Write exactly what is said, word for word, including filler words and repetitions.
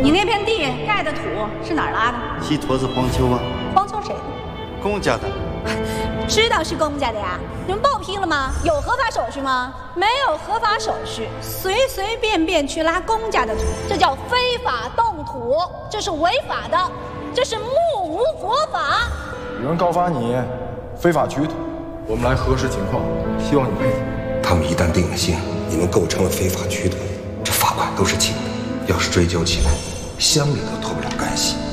你那片地盖的土是哪儿拉的？ 西坨子荒丘啊。 荒丘谁的？ 公家的。 知道是公家的呀？你们报批了吗？有合法手续吗？没有合法手续，随随便便去拉公家的土，这叫非法动土，这是违法的，这是目无佛法。 有人告发你非法取土，我们来核实情况，希望你配合。 他们一旦定了性，你们构成了非法取土，这罚款都是轻的，要是追究起来，乡里都脱不了干系。